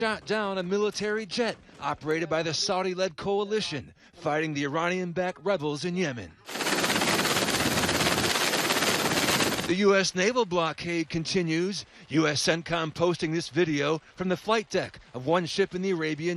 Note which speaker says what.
Speaker 1: shot down a military jet operated by the Saudi-led coalition fighting the Iranian-backed rebels in Yemen. The U.S. naval blockade continues. U.S. CENTCOM posting this video from the flight deck of one ship in the Arabian